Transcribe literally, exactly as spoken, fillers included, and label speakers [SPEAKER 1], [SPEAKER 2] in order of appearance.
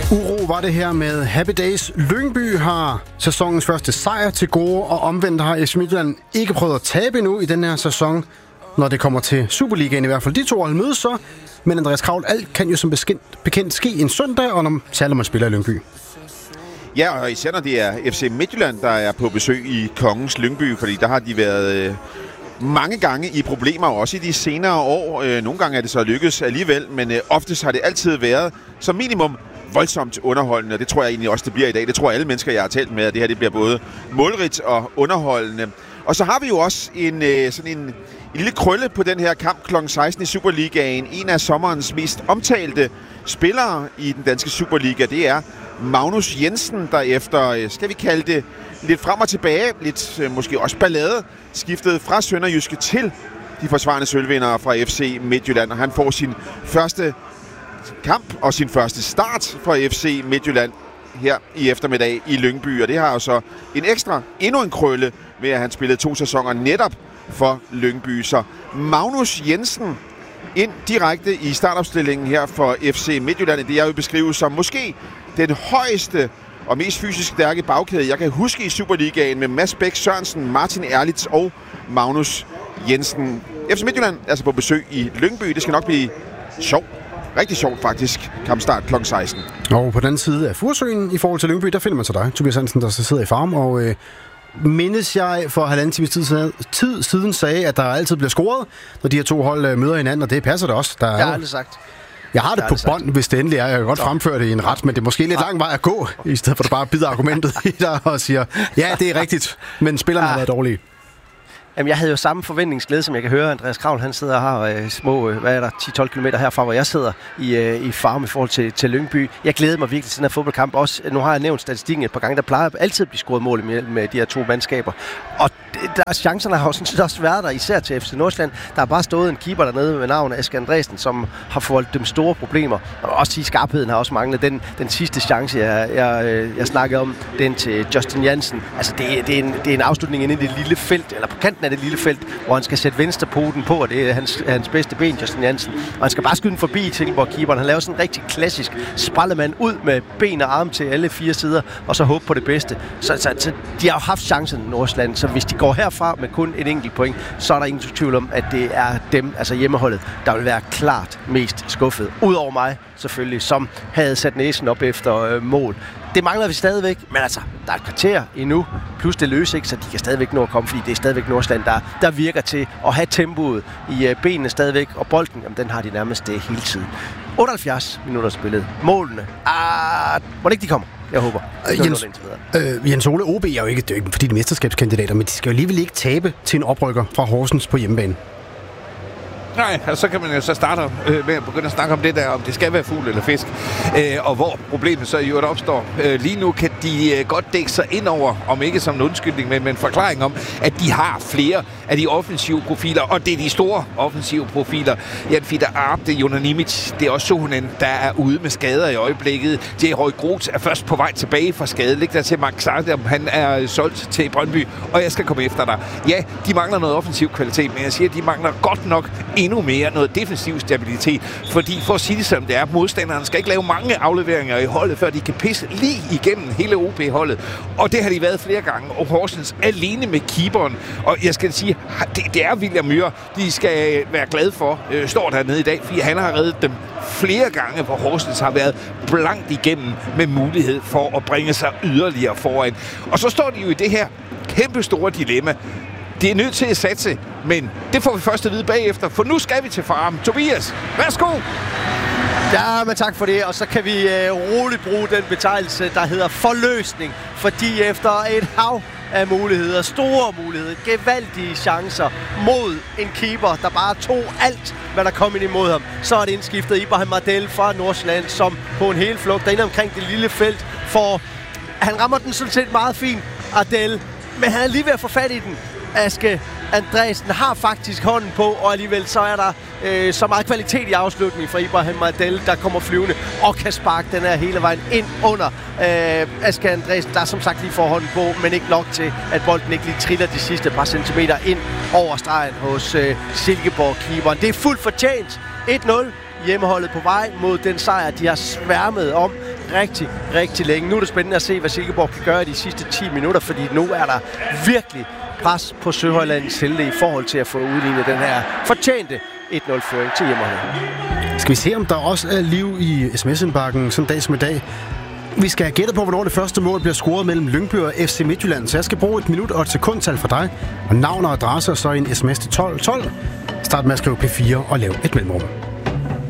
[SPEAKER 1] Uro var det her med Happy Days. Lyngby har sæsonens første sejr til gode, og omvendt har F C Midtjylland ikke prøvet at tabe endnu i den her sæson, når det kommer til Superligaen i hvert fald. De to hold mødes så, men Andreas Kravl, alt kan jo som bekendt ske en søndag, og når særligt man spiller i Lyngby.
[SPEAKER 2] Ja, og især når det er F C Midtjylland, der er på besøg i Kongens Lyngby, fordi der har de været øh, mange gange i problemer, også i de senere år. Øh, nogle gange er det så lykkedes alligevel, men øh, oftest har det altid været som minimum voldsomt underholdende, og det tror jeg egentlig også, det bliver i dag. Det tror jeg alle mennesker, jeg har talt med, at det her det bliver både målrigt og underholdende. Og så har vi jo også en, øh, sådan en, en lille krølle på den her kamp klokken seksten i Superligaen. En af sommerens mest omtalte spillere i den danske Superliga, det er Magnus Jensen, der efter, skal vi kalde det, lidt frem og tilbage, lidt øh, måske også ballade, skiftede fra Sønderjyske til de forsvarende sølvvindere fra F C Midtjylland, og han får sin første kamp og sin første start for F C Midtjylland her i eftermiddag i Lyngby, og det har jo så en ekstra, endnu en krølle ved, at han spillede to sæsoner netop for Lyngby. Så Magnus Jensen ind direkte i startopstillingen her for F C Midtjylland. Det jeg vil beskrive som måske den højeste og mest fysisk stærke bagkæde, jeg kan huske i Superligaen, med Mads Bæk Sørensen, Martin Erlitz og Magnus Jensen. F C Midtjylland er altså på besøg i Lyngby. Det skal nok blive sjovt. Rigtig sjovt faktisk. Kampstart klokken seksten.
[SPEAKER 1] Og på den side af Furesøen i forhold til Lyngby, der finder man så dig, Tobias Hansen, der så sidder i farm. Og øh, mindes jeg for halvanden times tid, tid siden sagde, at der altid bliver scoret, når de her to hold øh, møder hinanden, og det passer det også. Der
[SPEAKER 3] jeg har aldrig sagt.
[SPEAKER 1] Jeg har det på bånd, hvis det endelig er. Jeg kan godt fremføre det i en ret, men det er måske lidt lang vej at gå, i stedet for at du bare bider argumentet i dig og siger, ja, det er rigtigt, men spillerne har været dårlige.
[SPEAKER 3] Jamen, jeg havde jo samme forventningsglæde, som jeg kan høre. Andreas Kravl, han sidder her øh, små, øh, hvad er der, ti til tolv kilometer herfra, hvor jeg sidder i, øh, i farm i forhold til, til Lyngby. Jeg glæder mig virkelig til den her fodboldkamp. Også, nu har jeg nævnt statistikken et par gange, der plejer altid at blive scoret mål med, med de her to mandskaber. Og der, chancerne har jo sådan set også været der, især til F C Nordsjælland. Der har bare stået en keeper dernede med navn Asger Andresen, som har forvoldt dem store problemer. Og også i skarpheden har også manglet. Den, den sidste chance, jeg, jeg, jeg snakkede om, den til Justin Jansen. Altså, det, det, er en, det er en afslutning inde i det lille felt, eller på kanten af det lille felt, hvor han skal sætte venstrepoten på, og det er hans, hans bedste ben, Justin Jansen. Og han skal bare skyde den forbi Silkeborg-keeperen. Han laver sådan en rigtig klassisk sprællemand ud med ben og arme til alle fire sider, og så håbe på det bedste. Så, så, så de har jo haft chancen i Nordsjælland, så hvis de går herfra med kun et enkelt point, så er der ingen tvivl om, at det er dem, altså hjemmeholdet, der vil være klart mest skuffet. Udover mig, selvfølgelig, som havde sat næsen op efter øh, mål. Det mangler vi stadigvæk, men altså, der er et kvarter endnu, plus det løser ikke, så de kan stadigvæk nå at komme, fordi det er stadigvæk Nordsjælland, der, der virker til at have tempoet i øh, benene stadigvæk, og bolden, jamen, den har de nærmest det hele tiden. otteoghalvfjerds minutter spillet. Målene, ah, må det ikke de kommer? Jeg håber.
[SPEAKER 1] Øh, Jens, øh, Jens Ole, O B er jo ikke, det er ikke fordi de er mesterskabskandidater, men de skal jo alligevel ikke tabe til en oprykker fra Horsens på hjemmebane.
[SPEAKER 4] Nej, altså, så kan man jo så starte øh, med at begynde at snakke om det der, om det skal være fugl eller fisk, øh, og hvor problemet så i øvrigt opstår. Øh, lige nu kan de øh, godt dække sig ind over, om ikke som en undskyldning, men med en forklaring om, at de har flere af de offensive profiler, og det er de store offensive profiler. Jan Fitter Arp, det er Jonas Nimic, det er også Sohonen, der er ude med skader i øjeblikket. J. Roy Groth er først på vej tilbage fra skade. Læg der til Mark Sardam, han er solgt til Brøndby, og jeg skal komme efter dig. Ja, de mangler noget offensiv kvalitet, men jeg siger, at de mangler godt nok endnu mere noget defensiv stabilitet, fordi for at sige det som det er, modstanderen skal ikke lave mange afleveringer i holdet, før de kan pisse lige igennem hele O B-holdet, og det har de været flere gange, og Horsens alene med keeperen, og jeg skal sige, det, det er William Myhre, de skal være glade for, øh, står dernede i dag, fordi han har reddet dem flere gange, hvor Horsens har været blankt igennem med mulighed for at bringe sig yderligere foran. Og så står de jo i det her kæmpe store dilemma. Det er nødt til at satse, men det får vi først at vide bagefter, for nu skal vi til farm. Tobias, værsgo!
[SPEAKER 3] Ja, men tak for det, og så kan vi øh, roligt bruge den betegnelse, der hedder forløsning, fordi efter et hav af muligheder, store muligheder, gevaldige chancer mod en keeper, der bare tog alt, hvad der kom ind imod ham, så er det indskiftet Ibrahim Mardel fra Nordsjælland, som på en hel flugt derinde omkring det lille felt, for han rammer den sådan set meget fint, Ardel, men han er lige ved at få fat i den. Aske Andresen har faktisk hånden på, og alligevel så er der øh, så meget kvalitet i afslutningen fra Ibrahim Mardel, der kommer flyvende og kan sparke den her hele vejen ind under øh, Aske Andresen, der som sagt lige får hånden på, men ikke nok til, at bolden ikke lige triller de sidste par centimeter ind over stregen hos øh, Silkeborg-keeperen. Det er fuldt fortjent. et nul. Hjemmeholdet på vej mod den sejr, de har sværmet om rigtig, rigtig længe. Nu er det spændende at se, hvad Silkeborg kan gøre i de sidste ti minutter, fordi nu er der virkelig pres på Søhøjlandets helte i forhold til at få udlignet den her fortjente et nul-føring til hjemmeholdet.
[SPEAKER 1] Skal vi se, om der også er liv i sms'indbakken sådan en dag som i dag? Vi skal have gættet på, hvornår det første mål bliver scoret mellem Lyngby og F C Midtjylland, så jeg skal bruge et minut og et sekundtal for dig. Og navn og adresse, og så en sms til tolv tolv. Start med at skrive P fire og lav et mellemrum.